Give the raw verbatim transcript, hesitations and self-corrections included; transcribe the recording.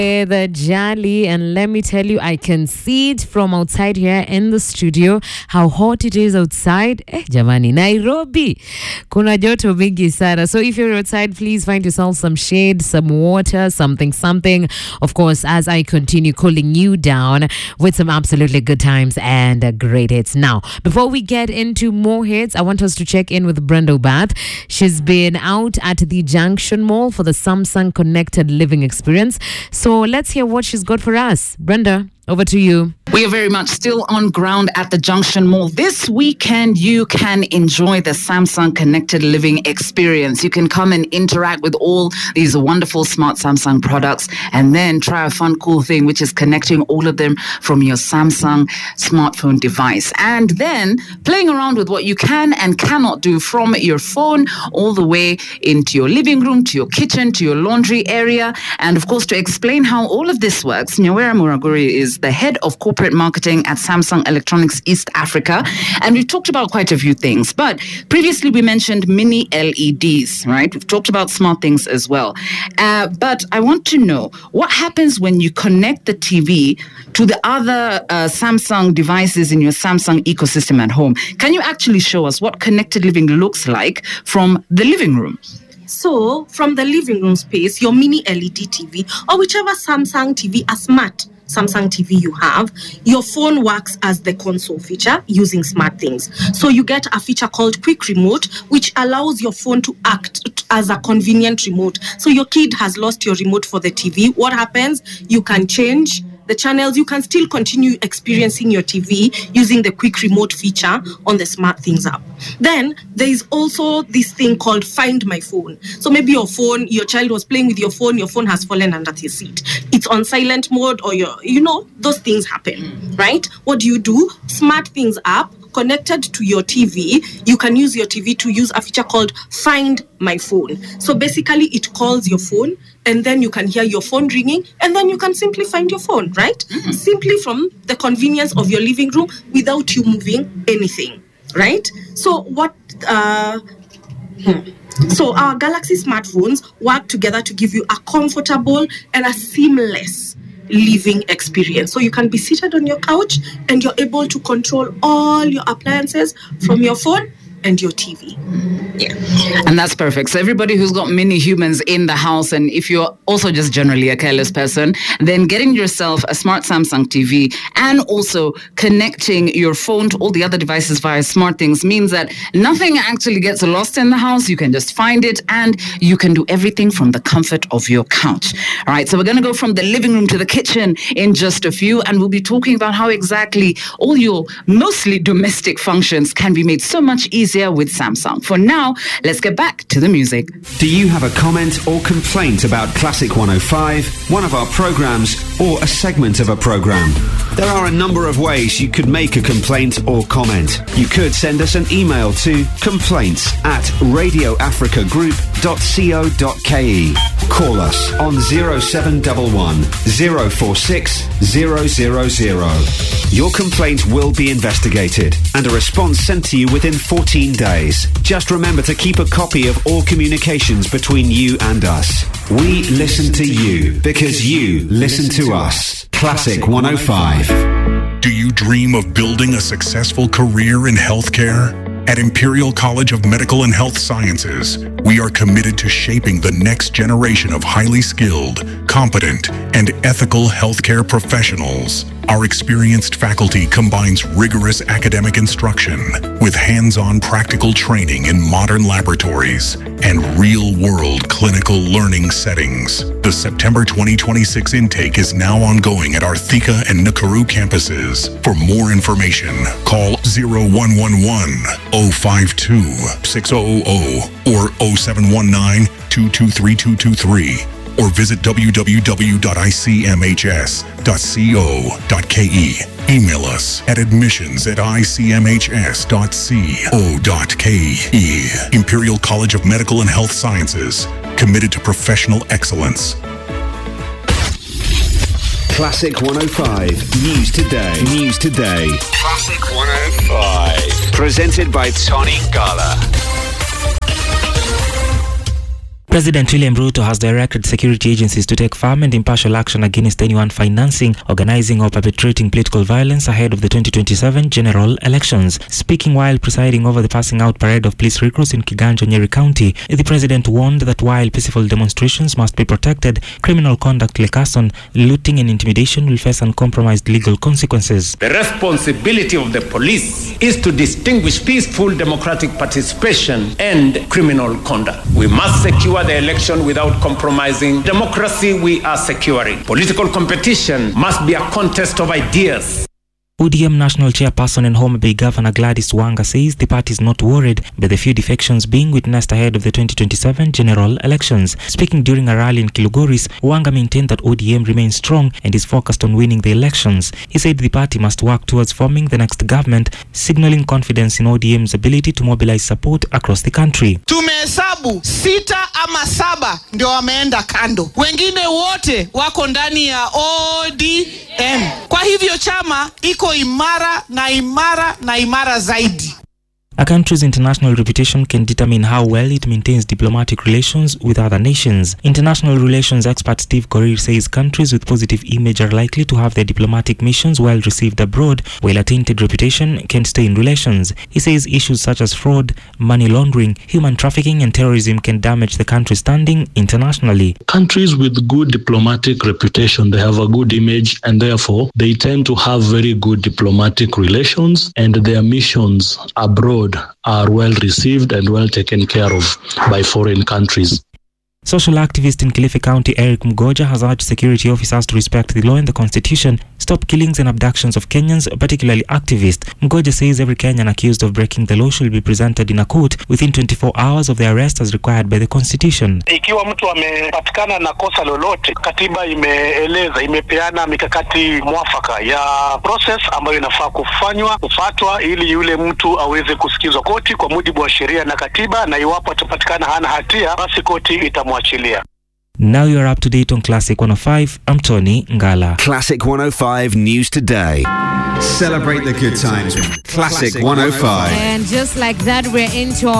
The Jali, and let me tell you, I can see it from outside here in the studio how hot it is outside. Eh, jamani, Nairobi kuna joto mingi sana. So if you're outside, please find yourself some shade, some water, something something, of course, as I continue cooling you down with some absolutely good times and uh, great hits. Now, before we get into more hits, I want us to check in with Brenda Obath. She's been out at the Junction Mall for the Samsung Connected Living Experience. So let's hear what she's got for us. Brenda, over to you. We are very much still on ground at the Junction Mall. This weekend, you can enjoy the Samsung Connected Living Experience. You can come and interact with all these wonderful smart Samsung products and then try a fun, cool thing, which is connecting all of them from your Samsung smartphone device. And then playing around with what you can and cannot do from your phone all the way into your living room, to your kitchen, to your laundry area. And of course, to explain how all of this works, Nyawera Muraguri is the head of corporate marketing at Samsung Electronics East Africa. And we've talked about quite a few things. But previously we mentioned mini L E Ds, right? We've talked about smart things as well. Uh, but I want to know what happens when you connect the T V to the other uh, Samsung devices in your Samsung ecosystem at home. Can you actually show us what connected living looks like from the living room? So, from the living room space, your mini L E D T V or whichever Samsung T V, a smart Samsung T V you have, your phone works as the console feature using smart things. So you get a feature called Quick Remote, which allows your phone to act as a convenient remote. So your kid has lost your remote for the T V. What happens? You can change the channels. You can still continue experiencing your T V using the Quick Remote feature on the Smart Things app. Then there is also this thing called Find My Phone. So maybe your phone, your child was playing with your phone, your phone has fallen under the seat. It's on silent mode, or your, you know, those things happen, right? What do you do? Smart Things app connected to your T V, you can use your T V to use a feature called Find My Phone. So basically it calls your phone and then you can hear your phone ringing and then you can simply find your phone, right? Mm-hmm. Simply from the convenience of your living room without you moving anything, right? So what... Uh, hmm. So our Galaxy smartphones work together to give you a comfortable and a seamless living experience. So you can be seated on your couch and you're able to control all your appliances from your phone and your T V. Yeah. And that's perfect. So everybody who's got mini humans in the house, and if you're also just generally a careless person, then getting yourself a smart Samsung T V and also connecting your phone to all the other devices via Smart Things means that nothing actually gets lost in the house. You can just find it and you can do everything from the comfort of your couch. All right, so we're going to go from the living room to the kitchen in just a few, and we'll be talking about how exactly all your mostly domestic functions can be made so much easier with Samsung. For now, let's get back to the music. Do you have a comment or complaint about Classic one oh five, one of our programs, or a segment of a program? There are a number of ways you could make a complaint or comment. You could send us an email to complaints at radioafricagroup dot co dot ke. Call us on zero seven one one, zero four six, zero zero zero. Your complaint will be investigated and a response sent to you within fourteen days. Just remember to keep a copy of all communications between you and us. We listen to you because you listen to us. Classic one oh five. Do you dream of building a successful career in healthcare? At Imperial College of Medical and Health Sciences, we are committed to shaping the next generation of highly skilled, competent, and ethical healthcare professionals. Our experienced faculty combines rigorous academic instruction with hands-on practical training in modern laboratories and real-world clinical learning settings. The September twenty twenty-six intake is now ongoing at our Thika and Nakuru campuses. For more information, call zero one one one, zero five two, six zero zero or zero seven one nine, two two three two two three. Or visit w w w dot i c m h s dot co dot ke. Email us at admissions at i c m h s dot co dot ke. Imperial College of Medical and Health Sciences, committed to professional excellence. Classic one oh five. News Today. News Today. Classic one oh five. Presented by Tony Gala. President William Ruto has directed security agencies to take firm and impartial action against anyone financing, organizing or perpetrating political violence ahead of the twenty twenty-seven general elections. Speaking while presiding over the passing out parade of police recruits in Kiganjo, Nyeri County, the president warned that while peaceful demonstrations must be protected, criminal conduct like arson, looting and intimidation will face uncompromised legal consequences. The responsibility of the police is to distinguish peaceful democratic participation and criminal conduct. We must secure the election without compromising democracy we are securing. Political competition must be a contest of ideas. O D M National Chairperson and Homa Bay Governor Gladys Wanga says the party is not worried by the few defections being witnessed ahead of the twenty twenty-seven general elections. Speaking during a rally in Kilgoris, Wanga maintained that O D M remains strong and is focused on winning the elections. He said the party must work towards forming the next government, signaling confidence in O D M's ability to mobilize support across the country. Tumehesabu sita ama saba ndio wameenda kando, wengine wote wako ndani ya O D M. Kwa hivyo chama iko imara na imara na imara zaidi. A country's international reputation can determine how well it maintains diplomatic relations with other nations. International relations expert Steve Korir says countries with positive image are likely to have their diplomatic missions well received abroad, while a tainted reputation can stay in relations. He says issues such as fraud, money laundering, human trafficking and terrorism can damage the country's standing internationally. Countries with good diplomatic reputation, they have a good image and therefore they tend to have very good diplomatic relations, and their missions abroad are well received and well taken care of by foreign countries. Social activist in Kilifi County Eric Mgoja has urged security officers to respect the law and the constitution, stop killings and abductions of Kenyans, particularly activists. Mgoja says every Kenyan accused of breaking the law should be presented in a court within twenty-four hours of their arrest as required by the constitution. Ikiwa mtu amepatikana na kosa lolote, katiba imeeleza, imepeana mikakati mwafaka ya process ambayo inafaa kufanywa, kufuatwa ili yule mtu aweze kusikizwa koti kwa mujibu wa sheria na katiba, na iwapo atapatikana hana hatia basi koti itamwachilia. Now you're up to date on Classic one oh five. I'm Tony Ngala. Classic one oh five News Today. Celebrate the good times. Classic one oh five. And just like that, we're into our